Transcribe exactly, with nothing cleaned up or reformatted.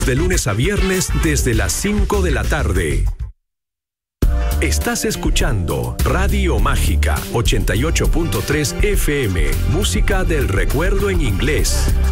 De lunes a viernes desde las cinco de la tarde. Estás escuchando Radio Mágica ochenta y ocho punto tres F M, música del recuerdo en inglés.